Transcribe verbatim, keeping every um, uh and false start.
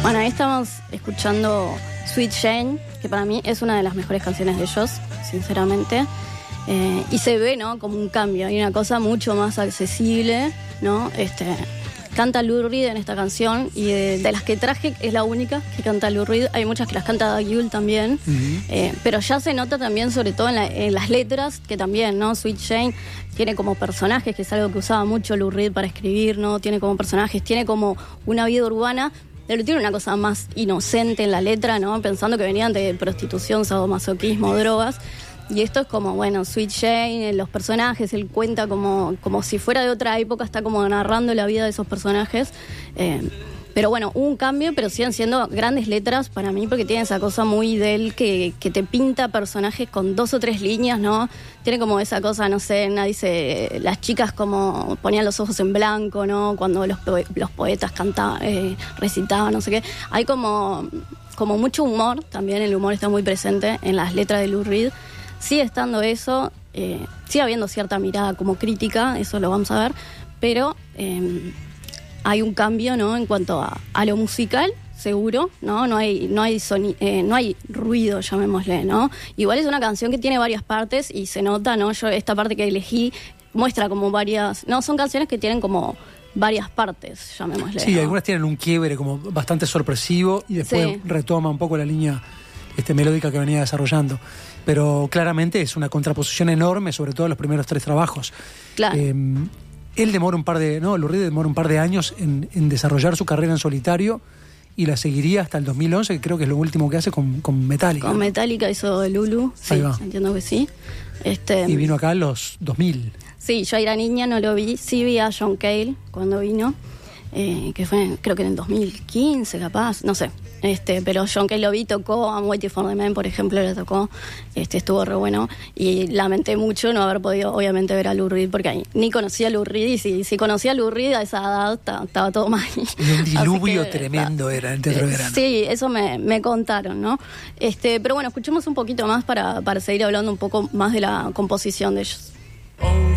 Bueno, ahí estamos escuchando Sweet Jane, que para mí es una de las mejores canciones de ellos, sinceramente. Eh, y se ve, ¿no?, como un cambio. Hay una cosa mucho más accesible, ¿no? Este, canta Lou Reed en esta canción, y de, de las que traje es la única que canta Lou Reed. Hay muchas que las canta Doug Yule también, uh-huh. eh, pero ya se nota también, sobre todo en, la, en las letras, que también, ¿no? Sweet Jane tiene como personajes, que es algo que usaba mucho Lou Reed para escribir, ¿no? Tiene como personajes, tiene como una vida urbana, pero tiene una cosa más inocente en la letra, ¿no? Pensando que venían de prostitución, sadomasoquismo, drogas. Y esto es como, bueno, Sweet Jane, los personajes, él cuenta como, como si fuera de otra época, está como narrando la vida de esos personajes. Eh, pero bueno, hubo un cambio, pero siguen siendo grandes letras para mí, porque tiene esa cosa muy de él que, que te pinta personajes con dos o tres líneas, ¿no? Tiene como esa cosa, no sé, nadie dice, las chicas como ponían los ojos en blanco, ¿no? Cuando los, poe- los poetas cantaban, eh, recitaban, no sé qué. Hay como, como mucho humor, también el humor está muy presente en las letras de Lou Reed. Sigue estando eso, eh, sigue habiendo cierta mirada como crítica, eso lo vamos a ver, pero eh, hay un cambio, ¿no?, en cuanto a, a lo musical, seguro, ¿no? No hay, no hay soni- eh, no hay ruido, llamémosle, ¿no? Igual es una canción que tiene varias partes y se nota, ¿no? Yo esta parte que elegí muestra como varias, no, son canciones que tienen como varias partes, llamémosle. Sí, ¿no? Algunas tienen un quiebre como bastante sorpresivo y después sí. retoma un poco la línea este, melódica que venía desarrollando. Pero claramente es una contraposición enorme, sobre todo en los primeros tres trabajos. Claro. Eh, él demora un par de, no, Lou Reed demora un par de años en, en desarrollar su carrera en solitario y la seguiría hasta el dos mil once, que creo que es lo último que hace con, con Metallica. Con Metallica hizo Lulu, sí, entiendo que sí. Este, y vino acá en los dos mil. Sí, yo era niña, no lo vi. Sí vi a John Cale cuando vino, eh, que fue creo que en el dos mil quince capaz, no sé. Este, pero John Cale lo vi, tocó I'm Waiting for the Man, por ejemplo, le tocó, este, estuvo re bueno, y lamenté mucho no haber podido, obviamente, ver a Lou Reed, porque ahí ni conocía a Lou Reed, y si, si conocía a Lou Reed a esa edad, t- estaba todo mal. Y un diluvio que, tremendo ta, era en el Teatro de Verano. Sí, eso me, me contaron, ¿no? Este, pero bueno, escuchemos un poquito más para, para seguir hablando un poco más de la composición de ellos.